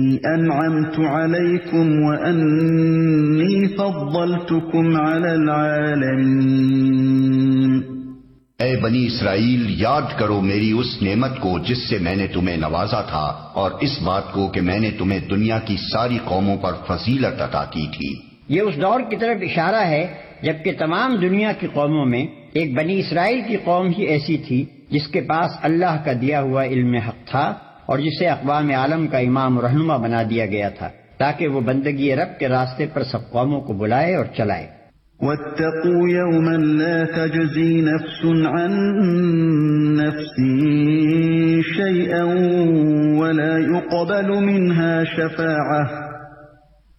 أنعمت عليكم وأني فضلتكم على العالمين। ऐ बनी इसराइल, याद करो मेरी उस नेमत को जिससे मैंने तुम्हें नवाजा था, और इस बात को कि मैंने तुम्हें दुनिया की सारी कौमों पर फजीलत अता की थी। ये उस दौर की तरफ इशारा है जबकि तमाम दुनिया की कौमों में एक बनी इसराइल की कौम ही ऐसी थी जिसके पास अल्लाह का दिया हुआ इल्म हक था और जिसे अक़वाम आलम का इमाम और रहनुमा बना दिया गया था ताकि वो बंदगी रब के रास्ते पर सब कौमों को बुलाए और चलाए। वत्तक़ू यौमन ला तजज़ी नफ्सुन अन नफ्सिन शैअन वला युक़बलु मिन्हा शफ़ाअह